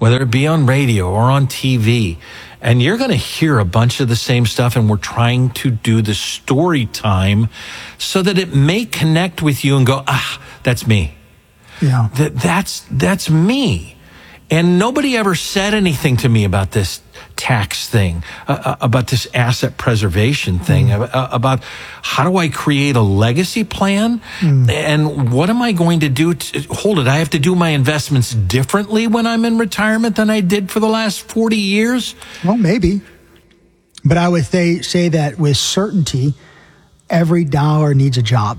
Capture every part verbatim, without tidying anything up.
whether it be on radio or on T V. And you're going to hear a bunch of the same stuff, and we're trying to do the story time so that it may connect with you and go, ah, that's me. Yeah. That, that's, that's me. And nobody ever said anything to me about this tax thing, uh, about this asset preservation thing, mm. uh, about how do I create a legacy plan? Mm. And what am I going to do? To, hold it, I have to do my investments differently when I'm in retirement than I did for the last forty years? Well, maybe. But I would say, say that with certainty, every dollar needs a job.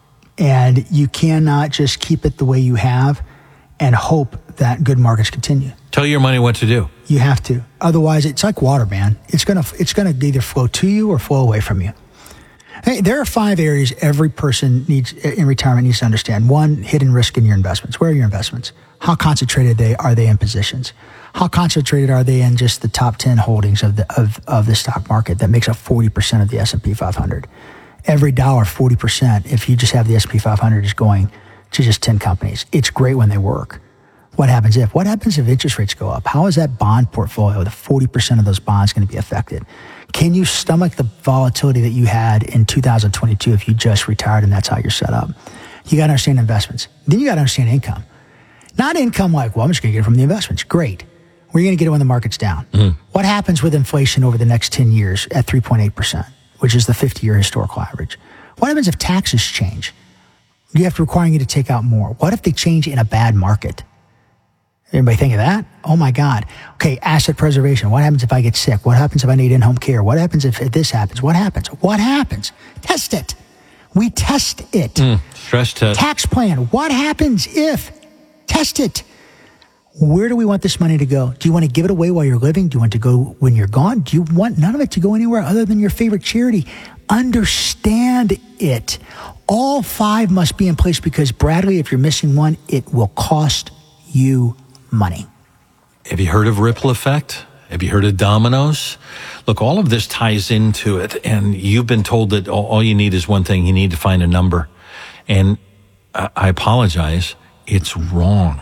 And you cannot just keep it the way you have and hope that good markets continue. Tell your money what to do. You have to. Otherwise, it's like water, man. It's gonna it's gonna either flow to you or flow away from you. Hey, there are five areas every person needs in retirement needs to understand. One, hidden risk in your investments. Where are your investments? How concentrated they are they in positions? How concentrated are they in just the top ten holdings of the of, of the stock market that makes up forty percent of the S and P five hundred? Every dollar, forty percent, if you just have the S and P five hundred, is going to just ten companies. It's great when they work. What happens if? What happens if interest rates go up? How is that bond portfolio, the forty percent of those bonds, going to be affected? Can you stomach the volatility that you had in two thousand twenty-two if you just retired and that's how you're set up? You got to understand investments. Then you got to understand income. Not income like, well, I'm just going to get it from the investments. Great. Where are you going to get it when the market's down? Mm. What happens with inflation over the next ten years at three point eight percent, which is the fifty-year historical average? What happens if taxes change? You have to require you to take out more. What if they change in a bad market? Anybody think of that? Oh my God. Okay, asset preservation. What happens if I get sick? What happens if I need in-home care? What happens if this happens? What happens? What happens? Test it. We test it. Mm, stress test. Tax plan. What happens if? Test it. Where do we want this money to go? Do you want to give it away while you're living? Do you want to go when you're gone? Do you want none of it to go anywhere other than your favorite charity? Understand it. All five must be in place because, Bradley, if you're missing one, it will cost you money. Have you heard of ripple effect? Have you heard of dominoes? Look, all of this ties into it, and you've been told that all you need is one thing. You need to find a number. And I apologize. It's wrong.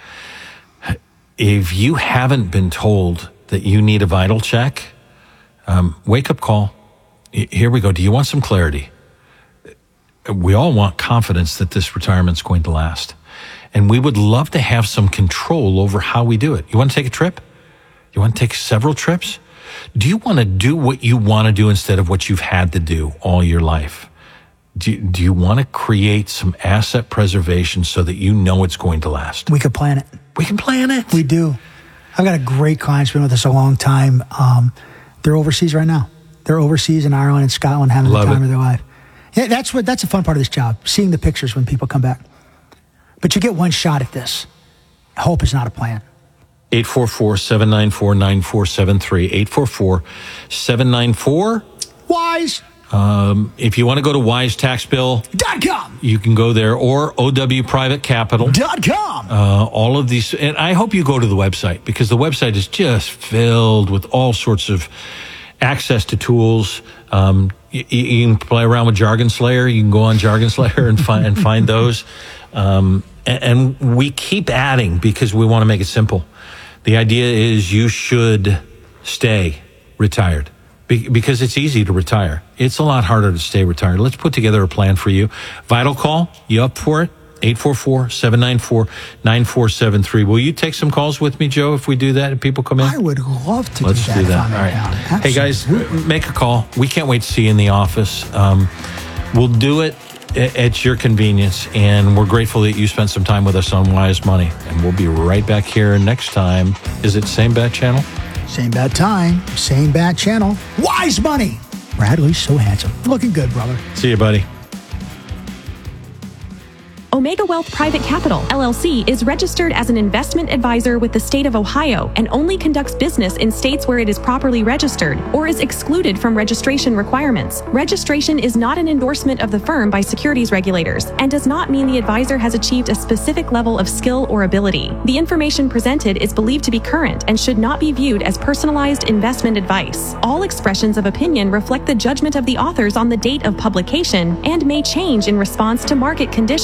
If you haven't been told that you need a vital check, um, wake up call. Here we go. Do you want some clarity? We all want confidence that this retirement's going to last. And we would love to have some control over how we do it. You want to take a trip? You want to take several trips? Do you want to do what you want to do instead of what you've had to do all your life? Do you, do you want to create some asset preservation so that you know it's going to last? We could plan it. We can plan it. We do. I've got a great client who's been with us a long time. Um, they're overseas right now. They're overseas in Ireland and Scotland having Love the time it. of their life. Yeah, that's what. That's a fun part of this job, seeing the pictures when people come back. But you get one shot at this. Hope is not a plan. eight four four, seven nine four, nine four seven three. eight four four, seven nine four WISE. Um, if you want to go to wise tax bill dot com, you can go there, or O W Private Capital dot com. Uh, all of these, and I hope you go to the website because the website is just filled with all sorts of access to tools. Um, you, you can play around with Jargon Slayer. You can go on Jargon Slayer and find and find those. Um, and, and we keep adding because we want to make it simple. The idea is you should stay retired be, because it's easy to retire. It's a lot harder to stay retired. Let's put together a plan for you. Vital Call, you up for it? eight four four, seven nine four, nine four seven three. Will you take some calls with me, Joe, if we do that, if people come in? I would love to Let's do that. do that. All right. Hey, guys, make a call. We can't wait to see you in the office. Um, we'll do it at your convenience, and we're grateful that you spent some time with us on Wise Money. And we'll be right back here next time. Is it same bat channel? Same bad time, same bad channel. Wise Money. Bradley's so handsome. Looking good, brother. See you, buddy. Omega Wealth Private Capital, L L C, is registered as an investment advisor with the state of Ohio and only conducts business in states where it is properly registered or is excluded from registration requirements. Registration is not an endorsement of the firm by securities regulators and does not mean the advisor has achieved a specific level of skill or ability. The information presented is believed to be current and should not be viewed as personalized investment advice. All expressions of opinion reflect the judgment of the authors on the date of publication and may change in response to market conditions.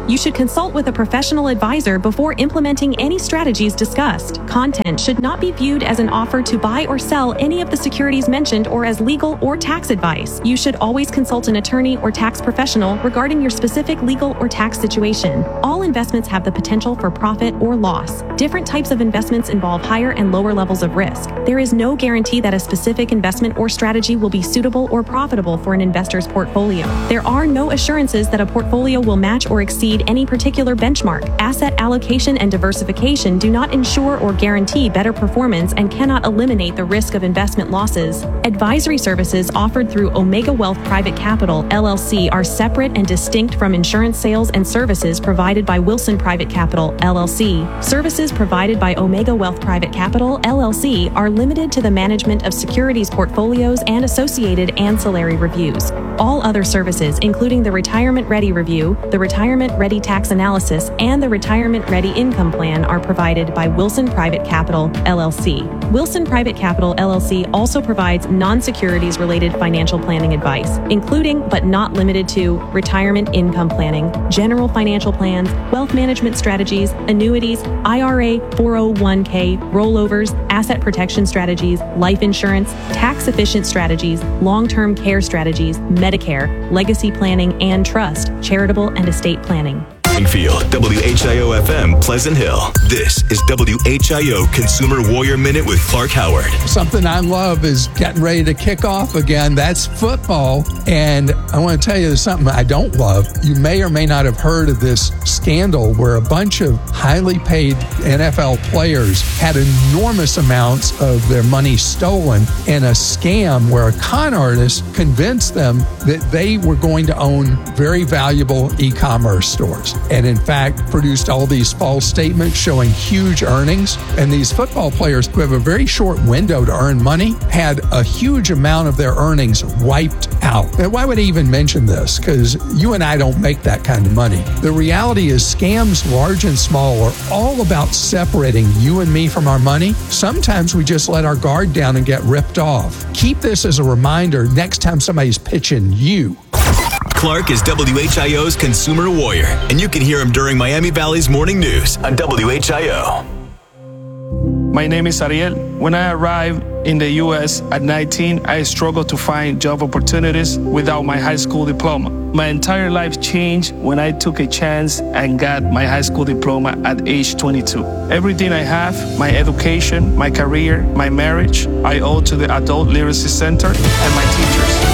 You should consult with a professional advisor before implementing any strategies discussed. Content should not be viewed as an offer to buy or sell any of the securities mentioned or as legal or tax advice. You should always consult an attorney or tax professional regarding your specific legal or tax situation. All investments have the potential for profit or loss. Different types of investments involve higher and lower levels of risk. There is no guarantee that a specific investment or strategy will be suitable or profitable for an investor's portfolio. There are no assurances that a portfolio will match or exceed any particular benchmark. Asset allocation and diversification do not ensure or guarantee better performance and cannot eliminate the risk of investment losses. Advisory services offered through Omega Wealth Private Capital, L L C, are separate and distinct from insurance sales and services provided by Wilson Private Capital, L L C. Services provided by Omega Wealth Private Capital, L L C, are limited to the management of securities portfolios and associated ancillary reviews. All other services, including the Retirement Ready Review, the Retirement Ready Tax Analysis, and the Retirement Ready Income Plan, are provided by Wilson Private Capital, L L C. Wilson Private Capital, L L C also provides non-securities related financial planning advice, including but not limited to retirement income planning, general financial plans, wealth management strategies, annuities, I R A, four oh one k, rollovers, asset protection strategies, life insurance, tax-efficient strategies, long-term care strategies, Medicare, legacy planning and trust, charitable and estate planning. Springfield, W H I O F M, Pleasant Hill. This is W H I O Consumer Warrior Minute with Clark Howard. Something I love is getting ready to kick off again. That's football. And I want to tell you something I don't love. You may or may not have heard of this scandal where a bunch of highly paid N F L players had enormous amounts of their money stolen in a scam where a con artist convinced them that they were going to own very valuable e-commerce stores. And in fact, produced all these false statements showing huge earnings. And these football players who have a very short window to earn money had a huge amount of their earnings wiped out. And why would I even mention this? Because you and I don't make that kind of money. The reality is scams, large and small, are all about separating you and me from our money. Sometimes we just let our guard down and get ripped off. Keep this as a reminder next time somebody's pitching you. Clark is W H I O's Consumer Warrior, and you can hear him during Miami Valley's Morning News on W H I O. My name is Ariel. When I arrived in the U S at nineteen, I struggled to find job opportunities without my high school diploma. My entire life changed when I took a chance and got my high school diploma at age twenty-two. Everything I have, my education, my career, my marriage, I owe to the Adult Literacy Center and my teachers.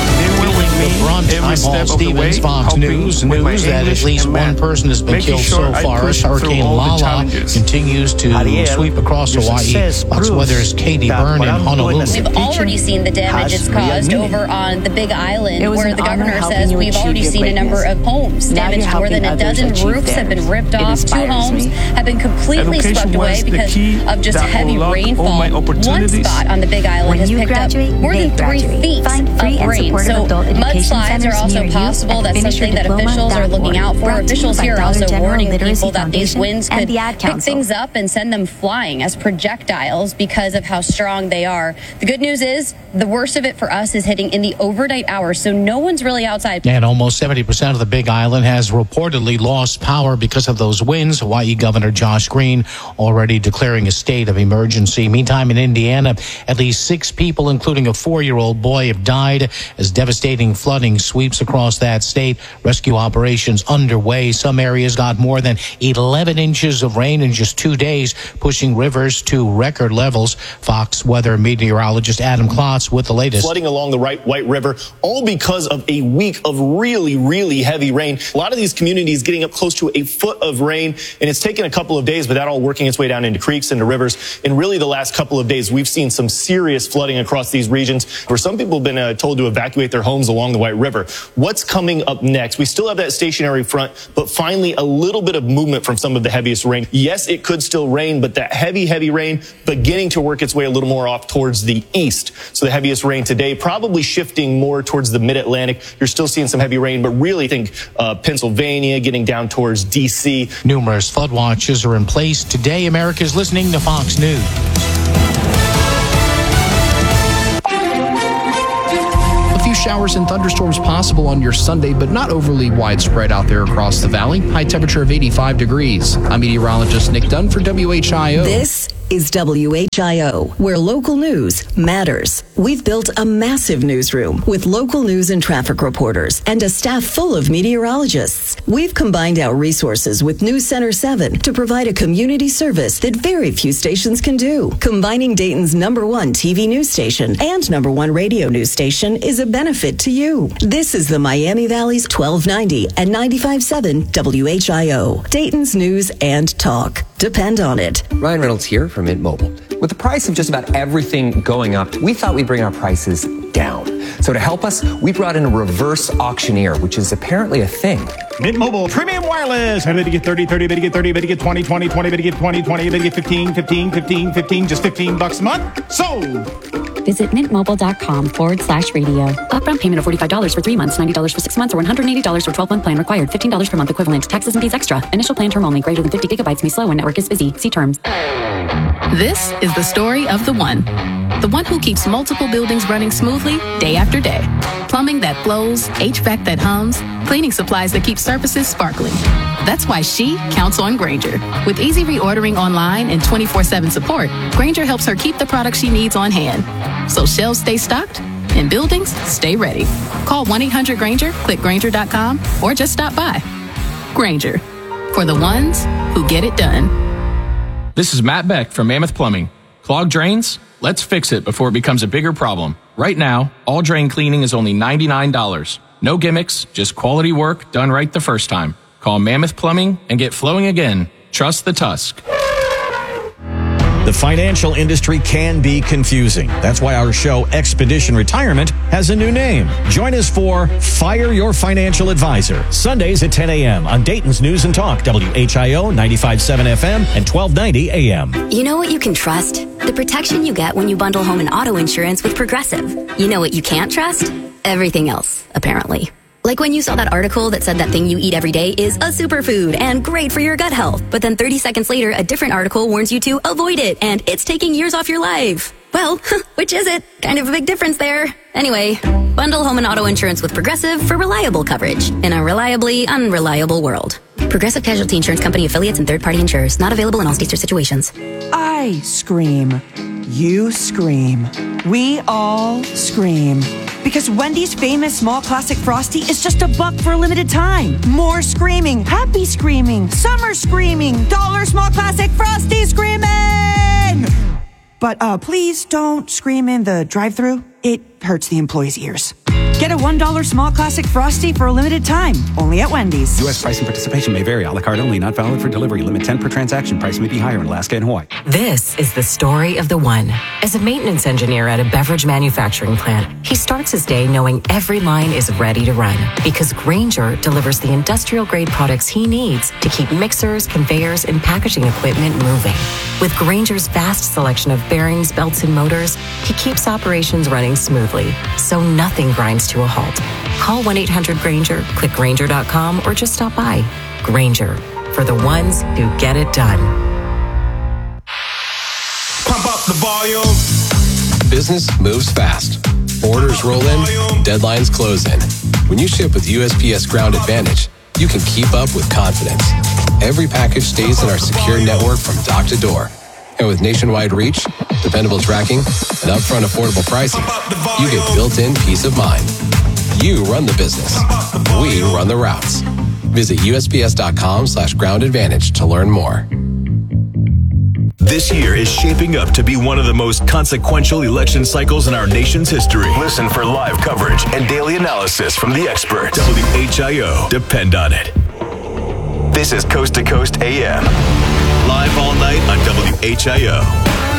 Brunch. I'm Paul Stevens, Fox News. News that at least one person has been killed so far as Hurricane Lala continues to sweep across Hawaii. Fox Weather's Katie Byrne in Honolulu. We've already seen the damage it's caused over on the Big Island, where the governor says we've already seen a number of homes damaged. More than a dozen roofs have been ripped off. Two homes have been completely swept away because of just heavy rainfall. One spot on the Big Island has picked up more than three feet of rain. So mudslides are also possible. That's something that officials are looking out for. Officials here are also warning people that these winds could pick things up and send them flying as projectiles because of how strong they are. The good news is the worst of it for us is hitting in the overnight hours, so no one's really outside. And almost seventy percent of the Big Island has reportedly lost power because of those winds. Hawaii Governor Josh Green already declaring a state of emergency. Meantime, in Indiana, at least six people, including a four-year-old boy, have died as devastating flooding sweeps across that state. Rescue operations underway. Some areas got more than eleven inches of rain in just two days, pushing rivers to record levels. Fox Weather meteorologist Adam Klotz with the latest. Flooding along the right White River, all because of a week of really, really heavy rain. A lot of these communities getting up close to a foot of rain, and it's taken a couple of days, but that all working its way down into creeks, into rivers. And really the last couple of days, we've seen some serious flooding across these regions where some people have been uh, told to evacuate their homes along the White River. What's coming up next? We still have that stationary front, but finally a little bit of movement from some of the heaviest rain. Yes, it could still rain, but that heavy, heavy rain beginning to work its way a little more off towards the east. So the heaviest rain today probably shifting more towards the mid-Atlantic. You're still seeing some heavy rain, but really think uh, Pennsylvania, getting down towards D C. Numerous flood watches are in place. Today, America's listening to Fox News. few showers and thunderstorms possible on your Sunday, but not overly widespread out there across the valley. High temperature of eighty-five degrees. I'm meteorologist Nick Dunn for W H I O. This is W H I O, where local news matters. We've built a massive newsroom with local news and traffic reporters and a staff full of meteorologists. We've combined our resources with News Center seven to provide a community service that very few stations can do. Combining Dayton's number one T V news station and number one radio news station is a benefit to you. This is the Miami Valley's twelve ninety and ninety-five point seven W H I O, Dayton's news and talk. Depend on it. Ryan Reynolds here from Mint Mobile. With the price of just about everything going up, we thought we'd bring our prices down. So to help us, we brought in a reverse auctioneer, which is apparently a thing. Mint Mobile Premium Wireless. I better get thirty, thirty, better get thirty, better get twenty, twenty, twenty, better get twenty, twenty, better get fifteen, fifteen, fifteen, fifteen, just fifteen bucks a month. Sold. Visit mintmobile.com forward slash radio. Upfront payment of forty-five dollars for three months, ninety dollars for six months, or one hundred eighty dollars for twelve-month plan required. fifteen dollars per month equivalent. Taxes and fees extra. Initial plan term only. Greater than fifty gigabytes may slow when network is busy. See terms. This is the story of the one. The one who keeps multiple buildings running smoothly day after day. Plumbing that flows, H V A C that hums, cleaning supplies that keep surfaces sparkling. That's why she counts on Grainger. With easy reordering online and twenty-four seven support, Grainger helps her keep the products she needs on hand. So shelves stay stocked and buildings stay ready. Call one eight hundred Grainger, click Grainger dot com, or just stop by. Grainger, for the ones who get it done. This is Matt Beck from Mammoth Plumbing. Clogged drains? Let's fix it before it becomes a bigger problem. Right now, all drain cleaning is only ninety-nine dollars. No gimmicks, just quality work done right the first time. Call Mammoth Plumbing and get flowing again. Trust the Tusk. The financial industry can be confusing. That's why our show, Expedition Retirement, has a new name. Join us for Fire Your Financial Advisor, Sundays at ten a.m. on Dayton's News and Talk, W H I O ninety-five point seven F M and twelve ninety A M. You know what you can trust? The protection you get when you bundle home and auto insurance with Progressive. You know what you can't trust? Everything else, apparently. Like when you saw that article that said that thing you eat every day is a superfood and great for your gut health. But then thirty seconds later, a different article warns you to avoid it and it's taking years off your life. Well, which is it? Kind of a big difference there. Anyway, bundle home and auto insurance with Progressive for reliable coverage in a reliably unreliable world. Progressive Casualty Insurance Company affiliates and third-party insurers. Not available in all states or situations. I scream. You scream. We all scream. Because Wendy's famous small classic Frosty is just a buck for a limited time. More screaming, happy screaming, summer screaming, dollar small classic Frosty screaming! But uh, please don't scream in the drive-thru. It hurts the employees' ears. Get a one dollar small classic Frosty for a limited time, only at Wendy's. U S price and participation may vary. A la carte only, not valid for delivery. Limit ten per transaction. Price may be higher in Alaska and Hawaii. This is the story of the one. As a maintenance engineer at a beverage manufacturing plant, he starts his day knowing every line is ready to run because Grainger delivers the industrial-grade products he needs to keep mixers, conveyors, and packaging equipment moving. With Grainger's vast selection of bearings, belts, and motors, he keeps operations running smoothly, so nothing grinds to a halt. Call one eight hundred Grainger, click Grainger dot com, or just stop by. Grainger, for the ones who get it done. Pump up the volume. Business moves fast. Orders roll in, deadlines close in. When you ship with U S P S Ground Advantage, you can keep up with confidence. Every package stays in our secure network from dock to door. And with nationwide reach, dependable tracking, and upfront affordable pricing, you get built-in peace of mind. You run the business. We run the routes. Visit U S P S dot com slash ground advantage to learn more. This year is shaping up to be one of the most consequential election cycles in our nation's history. Listen for live coverage and daily analysis from the experts. W H I O. Depend on it. This is Coast to Coast A M. Live all night on W H I O.